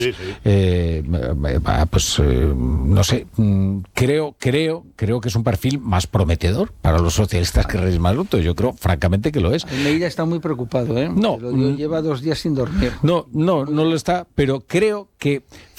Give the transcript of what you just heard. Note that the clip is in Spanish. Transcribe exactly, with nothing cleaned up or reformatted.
Sí, sí. Eh, pues eh, no sé, creo, creo, creo que es un perfil más prometedor para los socialistas que Reyes Maroto. Yo creo, francamente, que lo es. Almeida está muy preocupado, ¿eh? No, Lo dio, lleva dos días sin dormir. No, no, no lo está, pero creo que